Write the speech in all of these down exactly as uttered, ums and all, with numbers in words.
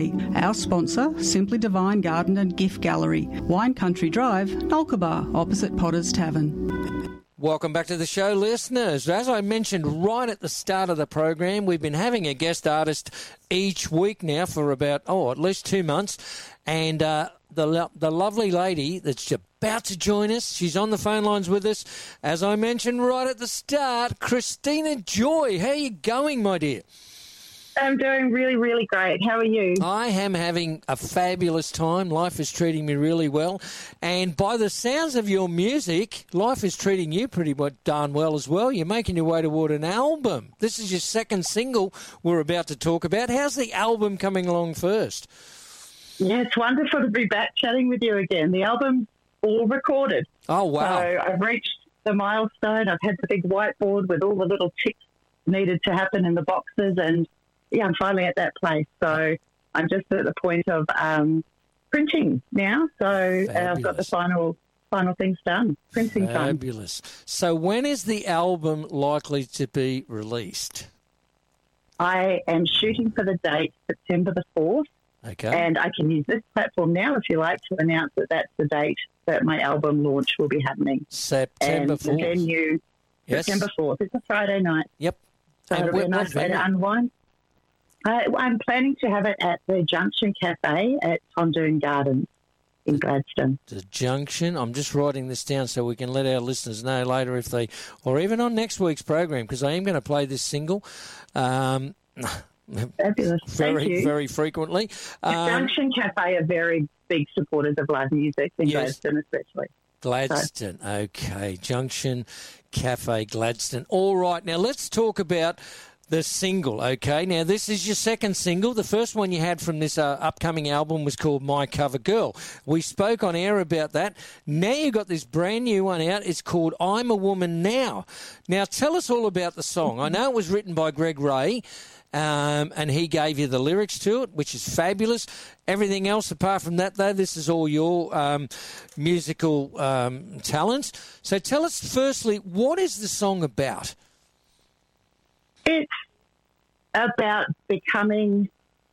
Our sponsor, Simply Divine Garden and Gift Gallery, Wine Country Drive, Nolkabar, opposite Potter's Tavern. Welcome back to the show, listeners. As I mentioned right at the start of the program, we've been having a guest artist each week now for about, oh, at least two months. And uh, the lo- the lovely lady that's about to join us, she's on the phone lines with us. As I mentioned right at the start, Christina Joy. How are you going, my dear? I'm doing really, really great. How are you? I am having a fabulous time. Life is treating me really well. And by the sounds of your music, life is treating you pretty much darn well as well. You're making your way toward an album. This is your second single we're about to talk about. How's the album coming along first? Yeah, it's wonderful to be back chatting with you again. The album's all recorded. Oh, wow. So I've reached the milestone. I've had the big whiteboard with all the little ticks needed to happen in the boxes, and yeah, I'm finally at that place. So I'm just at the point of um, printing now. So uh, I've got the final final things done. Printing time. Fabulous. So when is the album likely to be released? I am shooting for the date September the fourth. Okay. And I can use this platform now, if you like, to announce that that's the date that my album launch will be happening. September fourth. And the venue, yes. September fourth. It's a Friday night. Yep. So and it'll be a nice way to unwind. I, I'm planning to have it at the Junction Cafe at Tondoon Gardens in Gladstone. The Junction. I'm just writing this down so we can let our listeners know later if they, or even on next week's program, because I am going to play this single. Um, Fabulous. Very, Thank you. very frequently. The Um, Junction Cafe are very big supporters of live music in Yes. Gladstone especially. Gladstone, okay. Junction Cafe, Gladstone. All right, now let's talk about the single, okay? Now, this is your second single. The first one you had from this uh, upcoming album was called My Cover Girl. We spoke on air about that. Now you've got this brand new one out. It's called I'm a Woman Now. Now, tell us all about the song. I know it was written by Greg Ray, um, and he gave you the lyrics to it, which is fabulous. Everything else apart from that, though, this is all your um, musical um, talent. So tell us, firstly, what is the song about? It's about becoming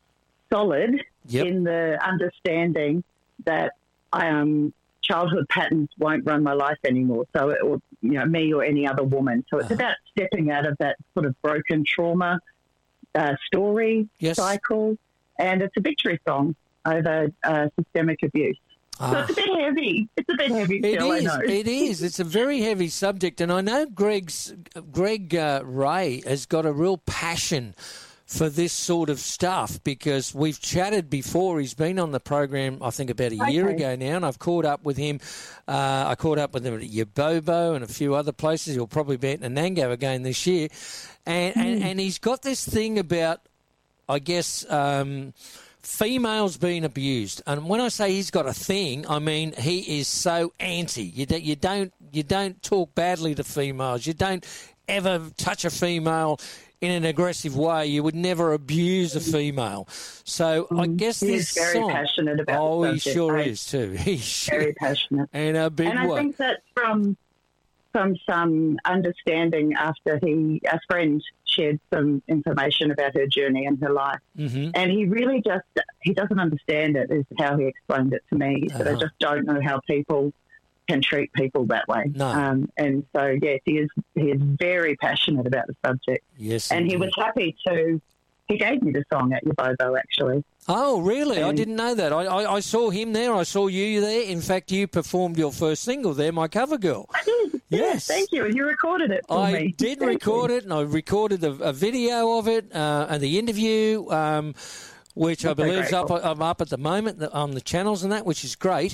solid Yep. in the understanding that um, childhood patterns won't run my life anymore. So, it, or you know, me or any other woman. So it's Uh-huh. about stepping out of that sort of broken trauma uh, story Yes. cycle, and it's a victory song over uh, systemic abuse. So Ah. it's a bit heavy. It's a bit heavy It still, I is. know. It is. It's a very heavy subject, and I know Greg's Greg uh, Ray has got a real passion for this sort of stuff because we've chatted before. He's been on the program, I think, about a year Okay. ago now, and I've caught up with him. Uh, I caught up with him at Yabobo and a few other places. He'll probably be at Nanango again this year, and Hmm. and, and he's got this thing about, I guess. Um, females being abused, and when I say he's got a thing, I mean he is so anti. You, do, you don't you don't talk badly to females. You don't ever touch a female in an aggressive way. You would never abuse a female. So I guess He this is very song. passionate about oh, the he subject. sure I- is too. He's Very passionate. and a big And I one. think that's from from some understanding after he, a friend shared some information about her journey and her life. Mm-hmm. And he really just, he doesn't understand it, is how he explained it to me. He said, Uh-huh. I just don't know how people can treat people that way. No. Um, and so, yes, he is, he is very passionate about the subject. Yes, And he indeed. was happy to, he gave me the song at Yabobo, actually. Oh, really? I And- didn't know that. I, I, I saw him there. I saw you there. In fact, you performed your first single there, My Cover Girl. I did. Yes. Thank you. And you recorded it for I me. did Thank record you. it, and I recorded a, a video of it uh, and the interview, um, which I I'm so believe is up, grateful. I'm up at the moment on the channels and that, which is great.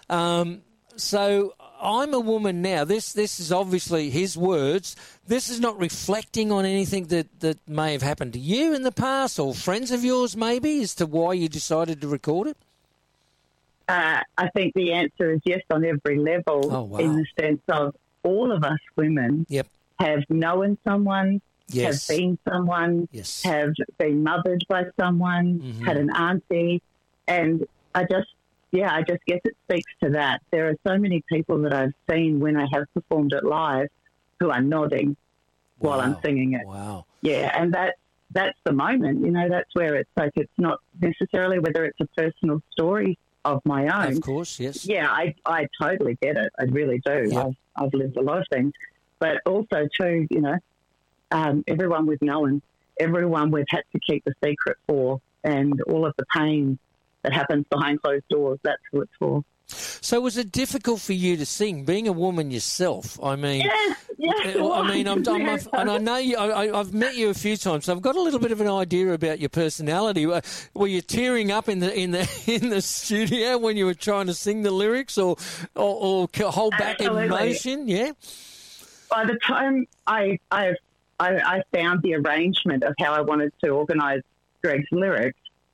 Um, so I'm a Woman Now. This this is obviously his words. This is not reflecting on anything that, that may have happened to you in the past or friends of yours maybe as to why you decided to record it. Uh, I think the answer is yes on every level, Oh, wow. in the sense of all of us women Yep. have known someone, Yes. have been someone, Yes. have been mothered by someone, Mhm. had an auntie, and I just, yeah, I just guess it speaks to that. There are so many people that I've seen when I have performed it live who are nodding while I'm Wow. singing it. Wow. Yeah, and that that's the moment, you know, that's where it's like, it's not necessarily whether it's a personal story of my own. Of course, yes. Yeah, I, I totally get it. I really do. Yep. I've, I've lived a lot of things. But also, too, you know, um, everyone we've known, everyone we've had to keep a secret for, and all of the pain that happens behind closed doors, that's who it's for. So was it difficult for you to sing, being a woman yourself? I mean, yes, yes, I mean, I'm, I'm, I'm, and I know you. I, I've met you a few times, so I've got a little bit of an idea about your personality. Were you tearing up in the in the in the studio when you were trying to sing the lyrics, or or, or hold back Absolutely. emotion? Yeah. By the time I I I found the arrangement of how I wanted to organise Greg's lyrics,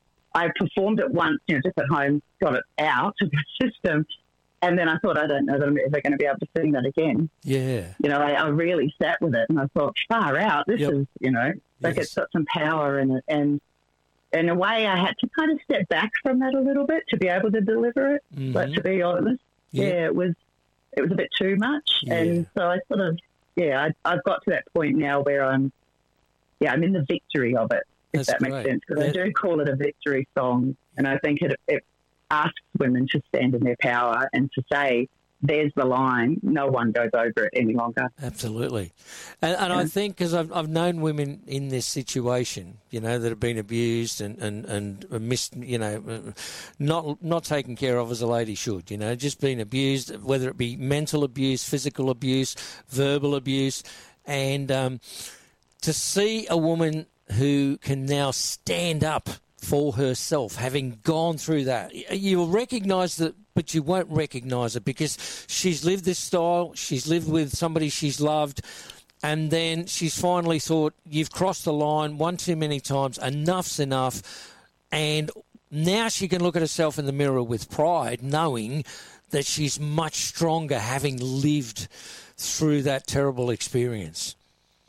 I performed it once, you know, just at home, got it out of the system, and then I thought, I don't know that I'm ever going to be able to sing that again. Yeah. You know, I, I really sat with it, and I thought, far out, this Yep. is, you know, like Yes. it's got some power in it. And in a way, I had to kind of step back from that a little bit to be able to deliver it. Mhm. But to be honest, Yeah. yeah, it was it was a bit too much. Yeah. And so I sort of, yeah, I, I've got to that point now where I'm, yeah, I'm in the victory of it. If That's that makes great. sense, because I Yeah. do call it a victory song, and I think it, it asks women to stand in their power and to say, there's the line, no one goes over it any longer. Absolutely. And, and I Yeah. think, because I've, I've known women in this situation, you know, that have been abused and, and, and missed, you know, not not taken care of as a lady should, you know, just being abused, whether it be mental abuse, physical abuse, verbal abuse. And um, to see a woman who can now stand up for herself, having gone through that, you'll recognise that, but you won't recognise it because she's lived this style, she's lived with somebody she's loved, and then she's finally thought, you've crossed the line one too many times, enough's enough, and now she can look at herself in the mirror with pride, knowing that she's much stronger having lived through that terrible experience.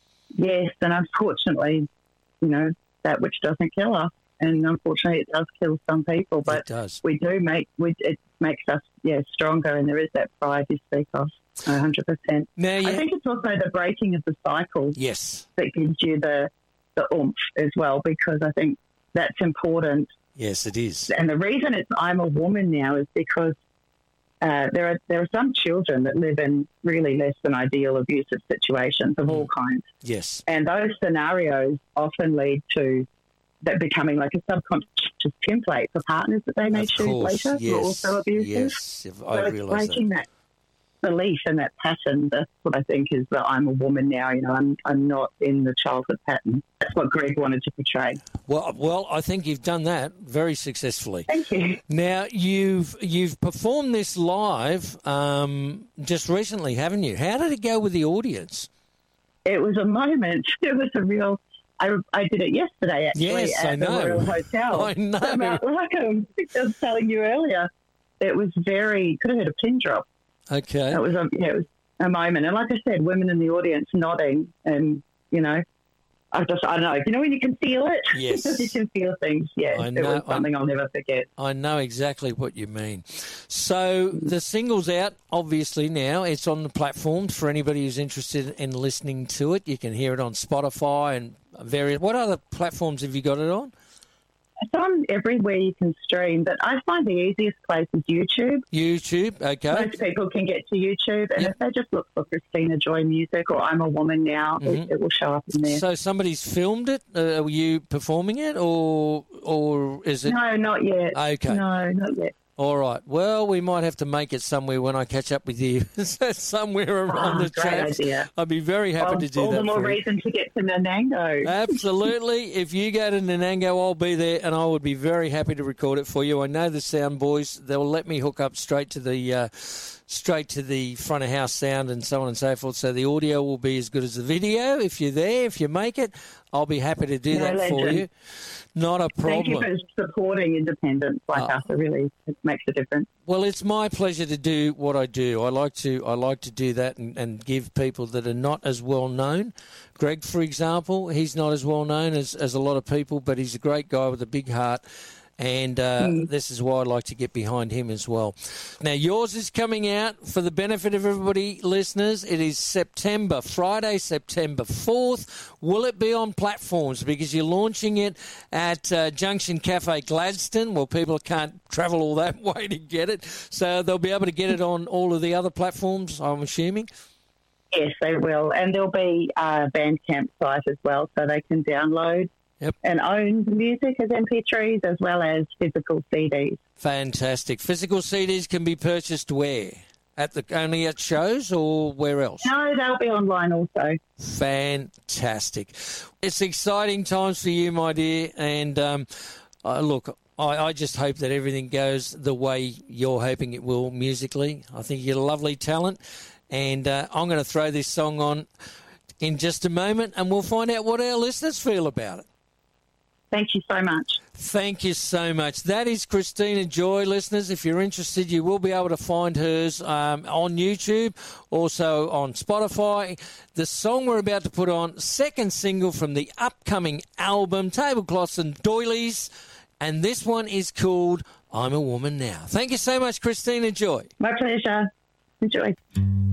Yes, and unfortunately, you know, that which doesn't kill us, and unfortunately it does kill some people, but It does. we do make, we, it makes us, yeah, stronger, and there is that pride you speak of, one hundred percent. Now, you, I think it's also the breaking of the cycle yes, that gives you the, the oomph as well, because I think that's important. yes, it is. And the reason it's I'm a woman now is because uh, there are there are some children that live in really less than ideal abusive situations of all kinds. Yes. And those scenarios often lead to that becoming like a subconscious template for partners that they may Of choose course, later yes, who are also abusive. yes, So I it's realise breaking that. that belief and that pattern. That's what I think is that I'm a woman now. You know, I'm I'm not in the childhood pattern. That's what Greg wanted to portray. Well, well, I think you've done that very successfully. Thank you. Now you've you've performed this live um, just recently, haven't you? How did it go with the audience? It was a moment. It was a real. I, I did it yesterday actually Yes, at I the know. Royal Hotel. I know. So, like I was telling you earlier, it was very. Could have heard a pin drop. Okay. It was a yeah, it was a moment, and like I said, women in the audience nodding, and you know, I just I don't know, you know when you can feel it, Yes. you can feel things. Yeah, I it know, was something I'll never forget. I know exactly what you mean. So the single's out, obviously, now. It's on the platforms for anybody who's interested in listening to it. You can hear it on Spotify and various... What other platforms have you got it on? It's on everywhere you can stream, but I find the easiest place is YouTube. YouTube, okay. Most people can get to YouTube, and Yep. if they just look for Christina Joy Music or I'm a Woman Now, Mhm. it, it will show up in there. So somebody's filmed it? Uh, are you performing it, or or is it... No, not yet. Okay. No, not yet. All right. Well, we might have to make it somewhere when I catch up with you. Somewhere around Oh, the great traps. idea. I'd be very happy Well, to do all that the more for you. reason to get to Nanango. Absolutely. If you go to Nanango, I'll be there, and I would be very happy to record it for you. I know the sound boys; they'll let me hook up straight to the uh, straight to the front of house sound and so on and so forth. So the audio will be as good as the video. If you're there, if you make it, I'll be happy to do No that for legend. you. Not a Thank you problem. for supporting independents like Oh. us. It really it makes a difference. Well, it's my pleasure to do what I do. I like to I like to do that and, and give people that are not as well known. Greg, for example, he's not as well known as, as a lot of people, but he's a great guy with a big heart. And uh, Mm. this is why I'd like to get behind him as well. Now, yours is coming out for the benefit of everybody, listeners. It is September, Friday, September fourth. Will it be on platforms? Because you're launching it at uh, Junction Cafe Gladstone. Well, people can't travel all that way to get it. So they'll be able to get it on all of the other platforms, I'm assuming. Yes, they will. And there'll be a Bandcamp site as well, so they can download Yep. and own music as M P threes as well as physical C Ds. Fantastic. Physical C Ds can be purchased where? At the only at shows or where else? No, they'll be online also. Fantastic. It's exciting times for you, my dear. And um, uh, look, I, I just hope that everything goes the way you're hoping it will musically. I think you're a lovely talent. And uh, I'm going to throw this song on in just a moment, and we'll find out what our listeners feel about it. Thank you so much. Thank you so much. That is Christina Joy, listeners. If you're interested, you will be able to find hers um, on YouTube, also on Spotify. The song we're about to put on, second single from the upcoming album, Tablecloths and Doilies, and this one is called I'm a Woman Now. Thank you so much, Christina Joy. My pleasure. Enjoy.